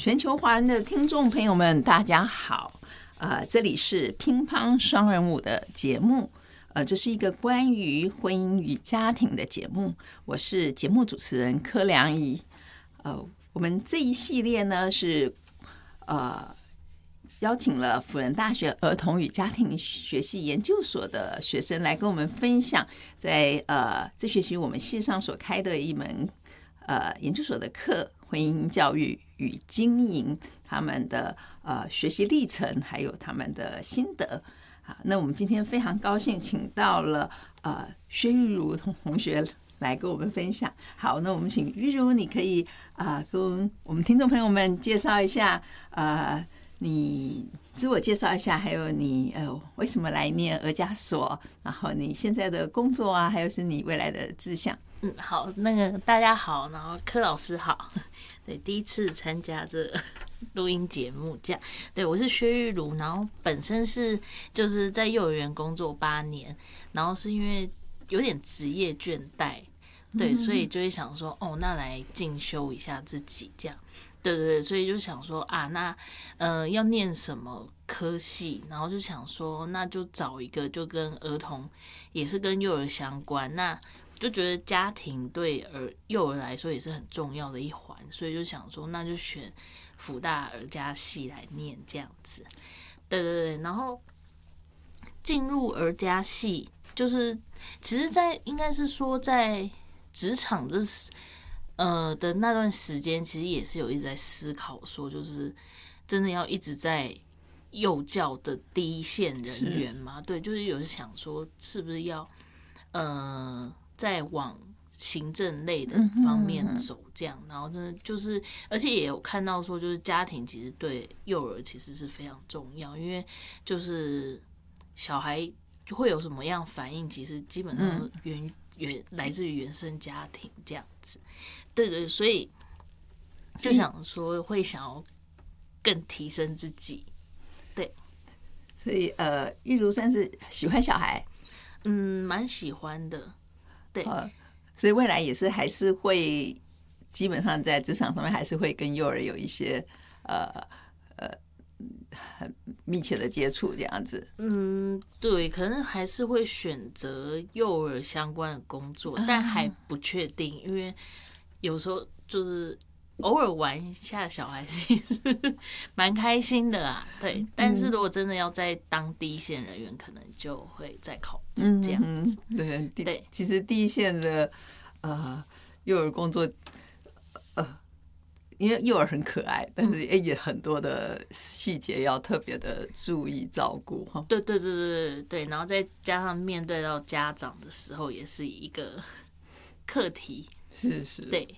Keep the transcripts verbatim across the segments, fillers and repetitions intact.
全球华人的听众朋友们，大家好。呃，这里是乒乓双人舞的节目，呃，这是一个关于婚姻与家庭的节目。我是节目主持人柯良仪。呃，我们这一系列呢是呃邀请了辅仁大学儿童与家庭学系研究所的学生来跟我们分享在，在呃这学期我们系上所开的一门呃研究所的课——婚姻教育与经营，他们的呃学习历程，还有他们的心得。啊，那我们今天非常高兴请到了呃薛玉茹同学来跟我们分享。好，那我们请玉茹，你可以啊、呃、跟我们听众朋友们介绍一下，呃，你自我介绍一下，还有你呃为什么来念儿家所，然后你现在的工作啊，还有是你未来的志向。 嗯，好，那个大家好，然后柯老师好，对，第一次参加这个录音节目，这样，对，我是薛玉茹，然后本身是就是在幼儿园工作八年，然后是因为有点职业倦怠，对，所以就会想说，哦，那来进修一下自己，这样，对对对，所以就想说啊，那呃要念什么科系，然后就想说，那就找一个就跟儿童也是跟幼儿相关，那就觉得家庭对儿幼儿来说也是很重要的一环，所以就想说，那就选辅大儿家系来念这样子。对对对，然后进入儿家系，就是其实在，在应该是说在职场这呃的那段时间，其实也是有一直在思考，说就是真的要一直在幼教的第一线人员嘛？对，就是有想说，是不是要呃。再往行政类的方面走，这样，然后呢，就是，而且也有看到说，就是家庭其实对幼儿其实是非常重要，因为就是小孩会有什么样反应，其实基本上原原来自于原生家庭这样子，对对，所以就想说会想要更提升自己，对， 所以呃，玉茹算是喜欢小孩， 嗯，蛮喜欢的。对， 呃，所以未来也是还是会基本上在职场上面还是会跟幼儿有一些呃呃很密切的接触这样子。 嗯，对，可能还是会选择幼儿相关的工作，但还不确定，因为有时候就是偶尔玩一下小孩其实蛮开心的啊。对，但是如果真的要在当第一线人员，可能就会再考虑这样子。 嗯、对对， 其实第一线的呃幼儿工作，呃，因为幼儿很可爱，但是也很多的细节要特别的注意照顾哈。 对对对对对对，然后再加上面对到家长的时候，也是一个课题。 是是， 对。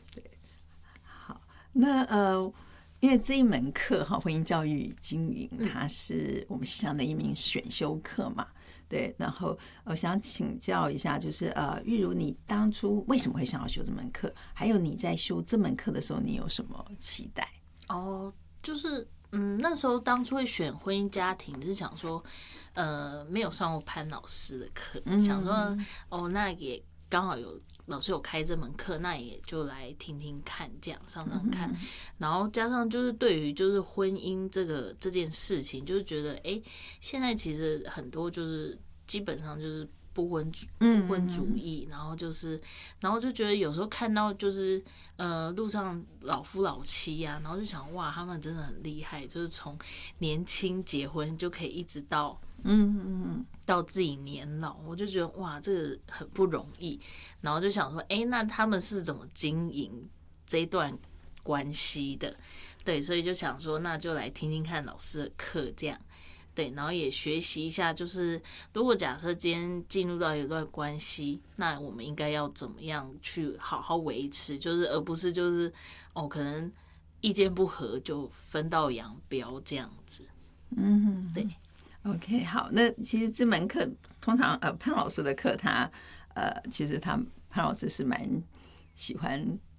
那呃，因为这一门课哈，婚姻教育与经营，它是我们系上的一名选修课嘛，对。然后我想请教一下，就是呃，玉茹，你当初为什么会想要修这门课？还有你在修这门课的时候，你有什么期待？ 哦，就是嗯，那时候当初会选婚姻家庭，是想说，呃，没有上过潘老师的课，嗯、想说哦，那也刚好有。老师有开这门课，那也就来听听看，这样上上看，嗯、然后加上就是对于就是婚姻这个这件事情，就是觉得哎、欸，现在其实很多就是基本上就是不婚不婚主义，嗯、然后就是然后就觉得有时候看到就是呃路上老夫老妻啊，然后就想哇，他们真的很厉害，就是从年轻结婚就可以一直到。嗯嗯嗯，到自己年老，我就觉得哇，这个很不容易。然后就想说，哎、欸，那他们是怎么经营这一段关系的？对，所以就想说，那就来听听看老师的课，这样对，然后也学习一下，就是如果假设今天进入到一段关系，那我们应该要怎么样去好好维持，就是而不是就是哦，可能意见不合就分道扬镳这样子。嗯，对。 OK， 好，那其实这门课通常呃潘老师的课他呃其实他潘老师是蛮喜欢